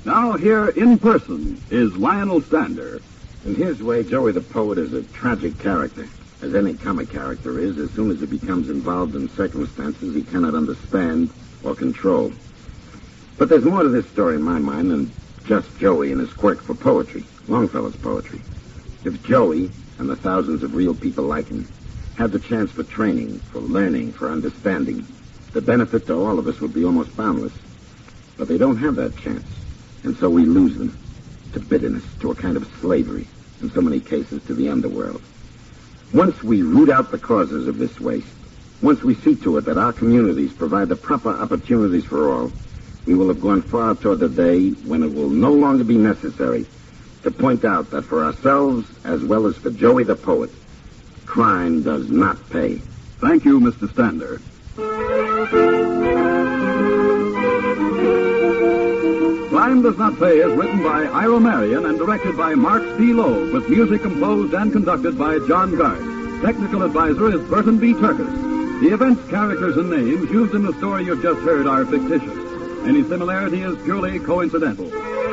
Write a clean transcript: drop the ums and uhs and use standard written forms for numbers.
Now here in person is Lionel Stander. And here's the way Joey the Poet is a tragic character, as any comic character is, as soon as he becomes involved in circumstances he cannot understand or control. But there's more to this story in my mind than just Joey and his quirk for poetry, Longfellow's poetry. If Joey and the thousands of real people like him had the chance for training, for learning, for understanding, the benefit to all of us would be almost boundless. But they don't have that chance, and so we lose them to bitterness, to a kind of slavery, in so many cases to the underworld. Once we root out the causes of this waste, once we see to it that our communities provide the proper opportunities for all, we will have gone far toward the day when it will no longer be necessary to point out that for ourselves, as well as for Joey the Poet, crime does not pay. Thank you, Mr. Stander. Crime Does Not Pay is written by Ira Marion and directed by Mark C. Loeb, with music composed and conducted by John Garth. Technical advisor is Burton B. Turkis. The events, characters, and names used in the story you've just heard are fictitious. Any similarity is purely coincidental.